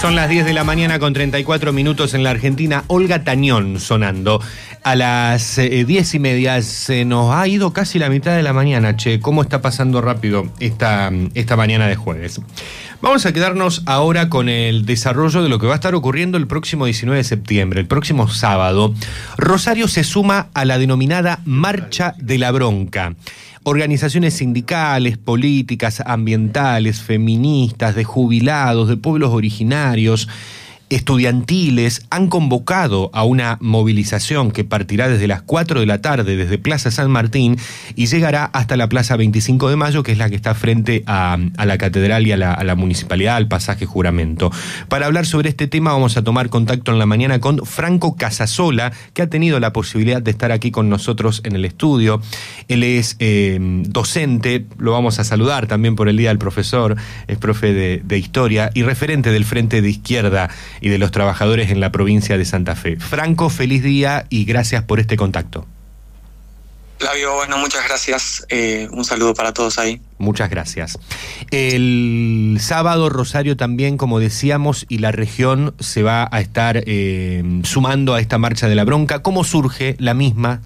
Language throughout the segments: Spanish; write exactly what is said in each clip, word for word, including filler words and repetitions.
Son las diez de la mañana con treinta y cuatro minutos en la Argentina. Olga Tañón sonando. A las eh, diez y media se nos ha ido casi la mitad de la mañana, che. ¿Cómo está pasando rápido esta, esta mañana de jueves? Vamos a quedarnos ahora con el desarrollo de lo que va a estar ocurriendo el próximo diecinueve de septiembre, el próximo sábado. Rosario se suma a la denominada Marcha de la Bronca. Organizaciones sindicales, políticas, ambientales, feministas, de jubilados, de pueblos originarios, estudiantiles, han convocado a una movilización que partirá desde las cuatro de la tarde desde Plaza San Martín y llegará hasta la Plaza veinticinco de mayo, que es la que está frente a, a la Catedral y a la, a la Municipalidad, al Pasaje Juramento. Para hablar sobre este tema vamos a tomar contacto en la mañana con Franco Casasola, que ha tenido la posibilidad de estar aquí con nosotros en el estudio. Él es eh, docente, lo vamos a saludar también por el Día del Profesor, es profe de, de Historia y referente del Frente de Izquierda y de los trabajadores en la provincia de Santa Fe. Franco, feliz día y gracias por este contacto. Flavio, bueno, muchas gracias. Eh, un saludo para todos ahí. Muchas gracias. El sábado Rosario también, como decíamos, y la región se va a estar eh, sumando a esta Marcha de la Bronca. ¿Cómo surge la misma?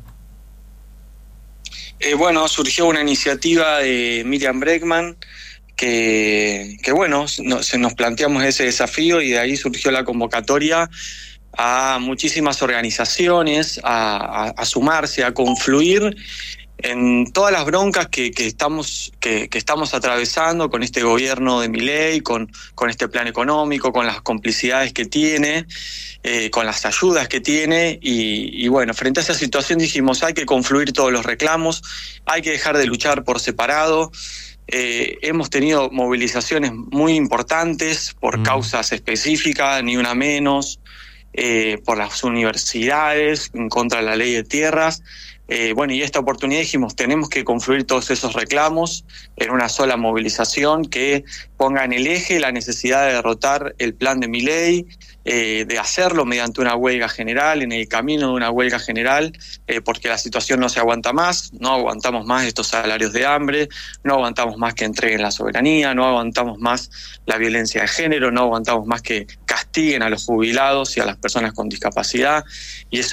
Eh, bueno, surgió una iniciativa de Miriam Bregman, que, que bueno, no, se nos planteamos ese desafío y de ahí surgió la convocatoria a muchísimas organizaciones a, a, a sumarse, a confluir en todas las broncas que, que estamos que, que estamos atravesando con este gobierno de Milei, con, con este plan económico, con las complicidades que tiene, eh, con las ayudas que tiene y, y bueno, frente a esa situación dijimos hay que confluir todos los reclamos, hay que dejar de luchar por separado. Eh, hemos tenido movilizaciones muy importantes por mm. causas específicas, ni una menos, eh, por las universidades, en contra de la ley de tierras. Eh, bueno, y esta oportunidad dijimos, tenemos que confluir todos esos reclamos en una sola movilización que ponga en el eje la necesidad de derrotar el plan de Milei, eh, de hacerlo mediante una huelga general, en el camino de una huelga general, eh, porque la situación no se aguanta más, no aguantamos más estos salarios de hambre, no aguantamos más que entreguen la soberanía, no aguantamos más la violencia de género, no aguantamos más que castiguen a los jubilados y a las personas con discapacidad, y eso